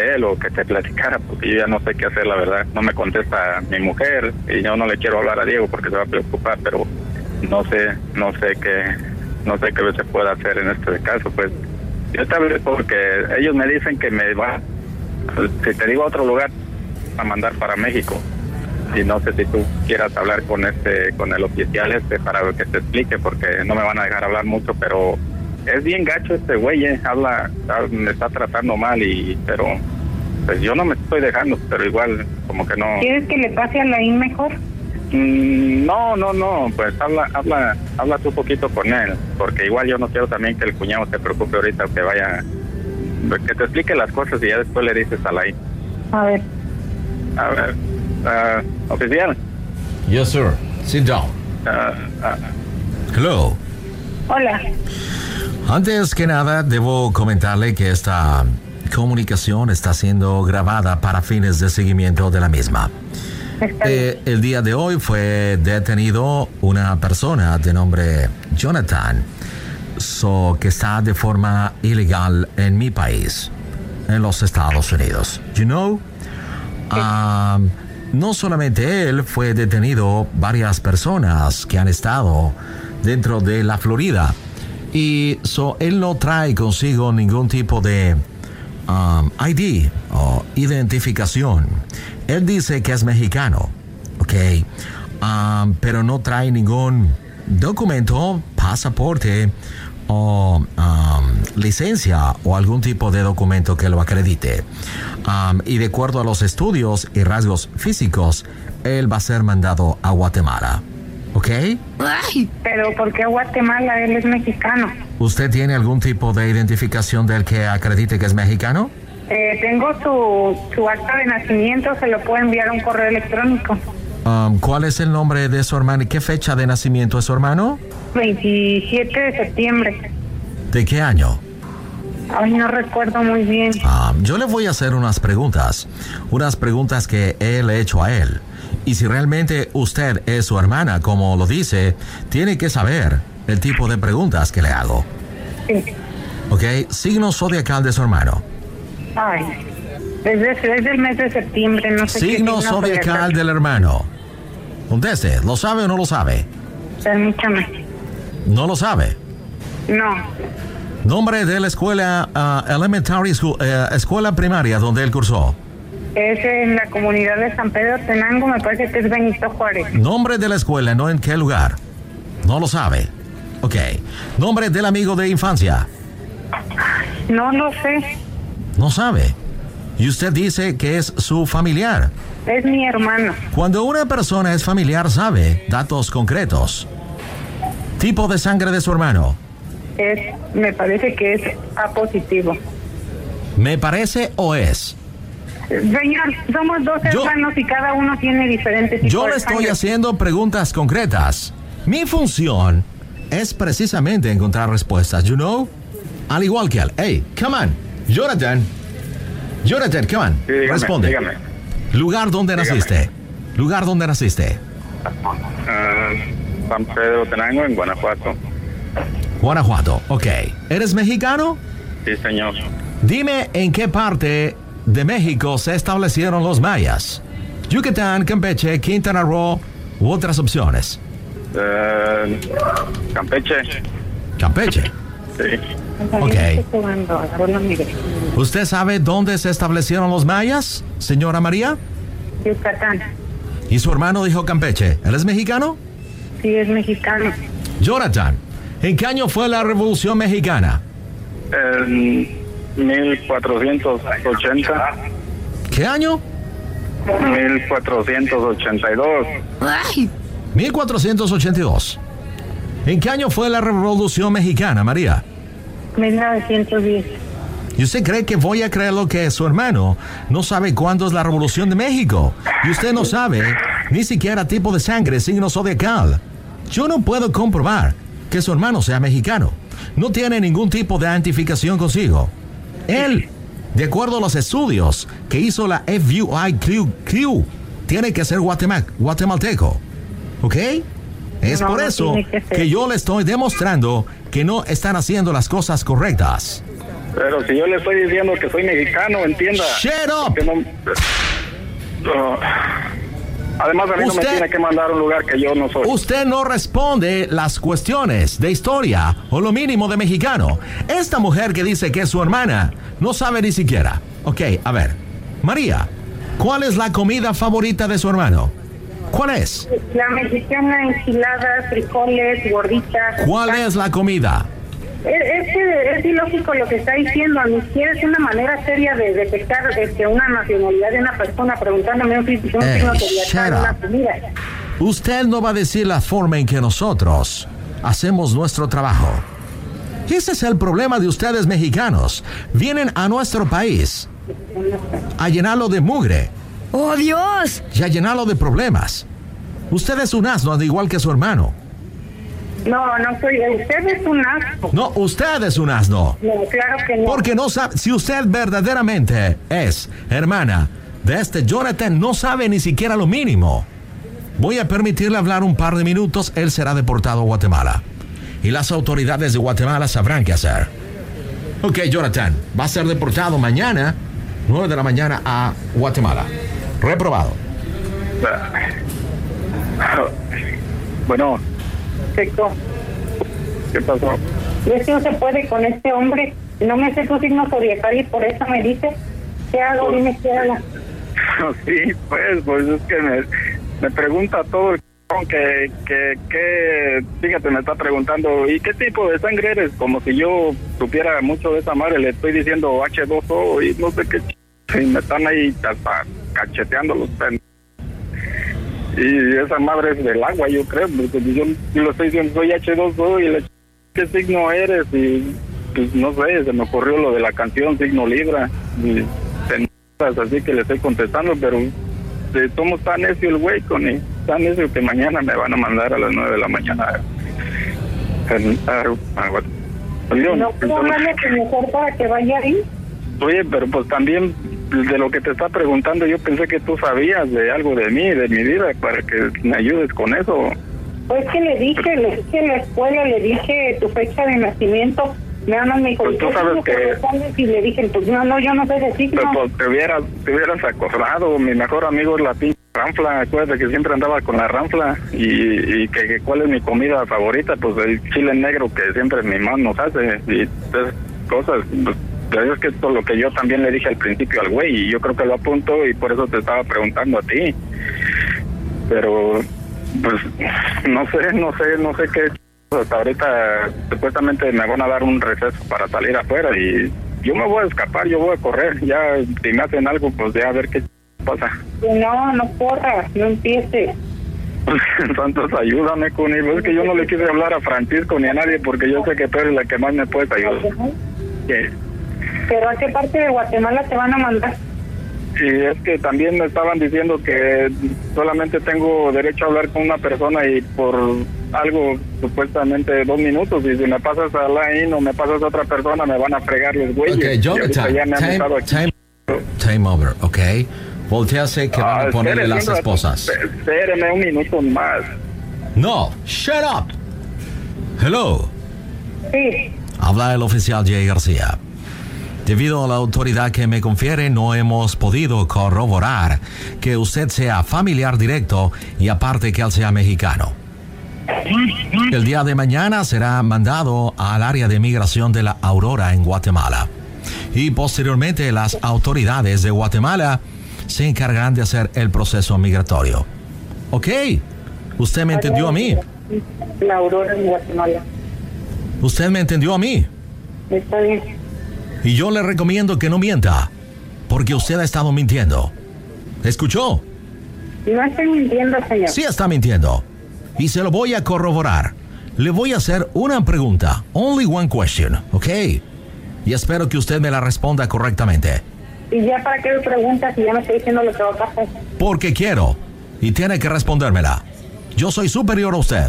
él o que te platicara, porque yo ya no sé qué hacer, la verdad. No me contesta mi mujer y yo no le quiero hablar a Diego porque se va a preocupar, pero no sé qué se puede hacer en este caso. Pues yo te hablé porque ellos me dicen que me van, si te digo a otro lugar, a mandar para México. Y no sé si tú quieras hablar con el oficial para que te explique, porque no me van a dejar hablar mucho, pero es bien gacho este güey, me está tratando mal, pero pues yo no me estoy dejando, pero igual como que no. ¿Quieres que le pase a Laín mejor? No, pues habla tú un poquito con él, porque igual yo no quiero también que el cuñado se preocupe ahorita, que te explique las cosas y ya después le dices a Laín. A ver, oficial. Yes, sir. Sit down. Hello. hola. Antes que nada, debo comentarle que esta comunicación está siendo grabada para fines de seguimiento de la misma. El día de hoy fue detenido una persona de nombre Jonathan, que está de forma ilegal en mi país, en los Estados Unidos. You know? No solamente él, fue detenido varias personas que han estado dentro de la Florida. Y él no trae consigo ningún tipo de ID o identificación. Él dice que es mexicano, ¿ok? Pero no trae ningún documento, pasaporte o licencia o algún tipo de documento que lo acredite. Y de acuerdo a los estudios y rasgos físicos, él va a ser mandado a Guatemala. ¿Ok? Pero ¿por qué Guatemala? Él es mexicano. ¿Usted tiene algún tipo de identificación del que acredite que es mexicano? Tengo su acta de nacimiento, se lo puedo enviar a un correo electrónico. ¿Cuál es el nombre de su hermano y qué fecha de nacimiento es su hermano? 27 de septiembre. ¿De qué año? Ay, no recuerdo muy bien. Yo le voy a hacer unas preguntas que él ha hecho a él. Y si realmente usted es su hermana, como lo dice, tiene que saber el tipo de preguntas que le hago. Sí. ¿Ok? Signo zodiacal de su hermano. Ay, desde el mes de septiembre, no sé qué signo zodiacal del hermano. Conteste, ¿lo sabe o no lo sabe? Permítame. ¿No lo sabe? No. Nombre de la escuela elementary school, escuela primaria donde él cursó. Es en la comunidad de San Pedro Tenango, me parece que es Benito Juárez. Nombre de la escuela, no en qué lugar. No lo sabe. Ok. Nombre del amigo de infancia. No lo sé. No sabe. Y usted dice que es su familiar. Es mi hermano. Cuando una persona es familiar, sabe datos concretos. Tipo de sangre de su hermano. Me parece que es A positivo. ¿Me parece o es? Señor, somos dos hermanos y cada uno tiene diferentes tipos de Yo le estoy sangre. haciendo preguntas concretas. Mi función es precisamente encontrar respuestas, you know? Al igual que él. Hey, come on. Jonathan, come on. Sí, dígame, responde. dígame. ¿Lugar donde naciste? ¿Lugar donde naciste? San Pedro Tenango, en Guanajuato. Guanajuato, ok. ¿Eres mexicano? Sí, señor. Dime en qué parte de México se establecieron los mayas. Yucatán, Campeche, Quintana Roo u otras opciones. Campeche. Campeche. Sí. Ok. ¿Usted sabe dónde se establecieron los mayas, señora María? Yucatán. Y su hermano dijo Campeche. ¿Él es mexicano? Sí, es mexicano. Jonathan, ¿en qué año fue la Revolución Mexicana? 1480. ¿Qué año? 1482. 1482. ¿En qué año fue la Revolución Mexicana, María? 1910. ¿Y usted cree que voy a creer lo que su hermano no sabe cuándo es la Revolución de México? Y usted no sabe ni siquiera tipo de sangre, signo zodiacal. Yo no puedo comprobar que su hermano sea mexicano. No tiene ningún tipo de identificación consigo. Él, de acuerdo a los estudios que hizo la FUIQ, tiene que ser guatemalteco. ¿Ok? Es No, por no eso tiene que ser. que yo le estoy demostrando que no están haciendo las cosas correctas. Pero si yo le estoy diciendo que soy mexicano, entienda. Shut up. Que no, además, a mí no me tiene que mandar a un lugar que yo no soy. Usted no responde las cuestiones de historia o lo mínimo de mexicano. Esta mujer que dice que es su hermana no sabe ni siquiera. Ok, a ver. María, ¿cuál es la comida favorita de su hermano? ¿Cuál es? La mexicana, enchiladas, frijoles, gorditas. ¿Cuál es la comida? Es ilógico lo que está diciendo. Ni siquiera es una manera seria de detectar una nacionalidad de una persona preguntándome un signo zodiacal, una comida. Usted no va a decir la forma en que nosotros hacemos nuestro trabajo. Ese es el problema de ustedes mexicanos. Vienen a nuestro país a llenarlo de mugre. ¡Oh, Dios! Y a llenarlo de problemas. Usted es un asno, al igual que su hermano. No, no soy. Usted es un asno. No, usted es un asno. No, claro que no. Porque no sabe, si usted verdaderamente es hermana de este Jonathan, no sabe ni siquiera lo mínimo. Voy a permitirle hablar un par de minutos, él será deportado a Guatemala. Y las autoridades de Guatemala sabrán qué hacer. Ok, Jonathan, va a ser deportado mañana, 9 de la mañana, a Guatemala. Reprobado. Bueno. ¿Qué pasó? Es que no se puede con este hombre. No me sé tu signo zodiacal y por eso me dice. ¿Qué hago? Dime qué hago. Sí, pues es que me pregunta todo el que fíjate, me está preguntando, ¿y qué tipo de sangre eres? Como si yo supiera mucho de esa madre, le estoy diciendo H2O y no sé qué, y me están ahí hasta cacheteando los pendejos. Y esa madre es del agua, yo creo, porque yo lo estoy diciendo, soy H2O y le ¿qué signo eres? Y pues no sé, se me ocurrió lo de la canción, signo Libra, y así que le estoy contestando, pero somos tan necio el güey, tan necio que mañana me van a mandar a las 9 de la mañana. ¿No puedo hablarle a tu mujer para que vaya ahí? Oye, pero pues también de lo que te está preguntando, yo pensé que tú sabías de algo de mí, de mi vida, para que me ayudes con eso. Pues que le dije en la escuela, le dije tu fecha de nacimiento. Nada más me dijo, pues tú sabes que... Y le dije, pues no, yo no sé de signo. Pues te hubieras acordado, mi mejor amigo es la pinche ranfla, acuérdate que siempre andaba con la ranfla, y que cuál es mi comida favorita, pues el chile negro que siempre mi mamá nos hace, y esas cosas, pues, pero es que esto es lo que yo también le dije al principio al güey, y yo creo que lo apunto, y por eso te estaba preguntando a ti, pero pues no sé qué. Hasta ahorita supuestamente me van a dar un receso para salir afuera y yo me voy a escapar, yo voy a correr, ya si me hacen algo pues ya a ver qué pasa. No corras, no empieces. Entonces ayúdame con él, es que yo no le quise hablar a Francisco ni a nadie porque yo sé que tú eres la que más me puedes ayudar. ¿Qué? ¿Pero a qué parte de Guatemala te van a mandar? Y es que también me estaban diciendo que solamente tengo derecho a hablar con una persona y por algo supuestamente 2 minutos, y si me pasas a Lain o me pasas a otra persona me van a fregar los güeyes. Ok, Jonathan, time over, ok. Voltease que van a ponerle las esposas. Espéreme un minuto más. No, shut up. Hello. Sí. Habla el oficial Jay García. Debido a la autoridad que me confiere, no hemos podido corroborar que usted sea familiar directo y aparte que él sea mexicano. El día de mañana será mandado al área de migración de la Aurora en Guatemala. Y posteriormente las autoridades de Guatemala se encargarán de hacer el proceso migratorio. ¿Ok? ¿Usted me entendió a mí? La Aurora en Guatemala. ¿Usted me entendió a mí? Está bien. Y yo le recomiendo que no mienta, porque usted ha estado mintiendo. ¿Escuchó? No estoy mintiendo, señor. Sí está mintiendo. Y se lo voy a corroborar. Le voy a hacer una pregunta. Only one question, ¿ok? Y espero que usted me la responda correctamente. ¿Y ya para qué me preguntas si ya me estoy diciendo lo que va a pasar? Porque quiero. Y tiene que respondérmela. Yo soy superior a usted.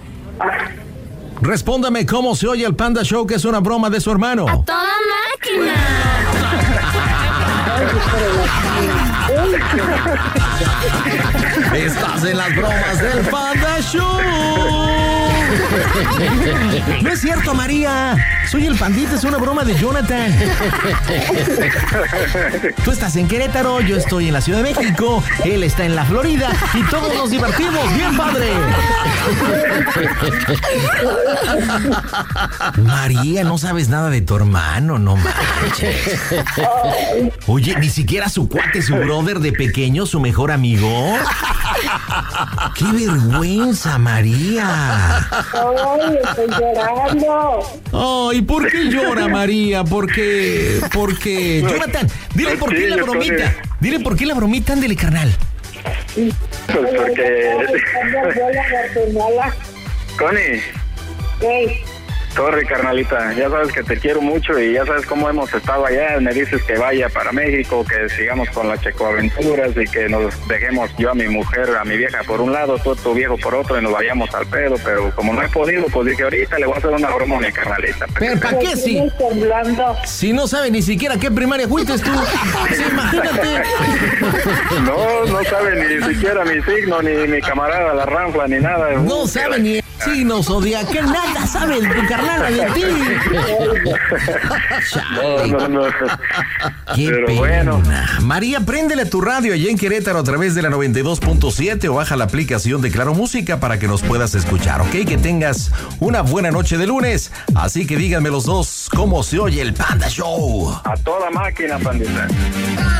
Respóndame cómo se oye el Panda Show, que es una broma de su hermano. ¡A toda máquina! Estás en las bromas del Panda Show. No es cierto, María. Soy el Pandita, es una broma de Jonathan. Tú estás en Querétaro, yo estoy en la Ciudad de México, él está en la Florida y todos nos divertimos. ¡Bien, padre! María, no sabes nada de tu hermano, no manches. Oye, ni siquiera su cuate, su brother de pequeño, su mejor amigo. ¡Qué vergüenza, María! ¡Ay, estoy llorando! Ay, ¿por qué llora, María? Porque... Jonathan, dile por qué la bromita. Dile por qué la bromita, ándele, carnal. Pues porque... Connie. ¿Qué? Sorry, carnalita, ya sabes que te quiero mucho y ya sabes cómo hemos estado allá. Me dices que vaya para México, que sigamos con las checoaventuras y que nos dejemos yo a mi mujer, a mi vieja por un lado, tú a tu viejo por otro y nos vayamos al pedo. Pero como no he podido, pues dije ahorita le voy a hacer una broma a mi carnalita. ¿Pero para qué sí? Si no sabe ni siquiera qué primaria fuiste tú. Sí, imagínate. No sabe ni siquiera mi signo, ni mi camarada la ranfla, ni nada. No sabe ni el signo zodiacal, nada sabe tu carnal de ti. No. Qué pero pena. Bueno. María, préndele tu radio allá en Querétaro a través de la 92.7 o baja la aplicación de Claro Música para que nos puedas escuchar, ¿ok? Que tengas una buena noche de lunes. Así que díganme los dos cómo se oye el Panda Show. A toda máquina, pandita.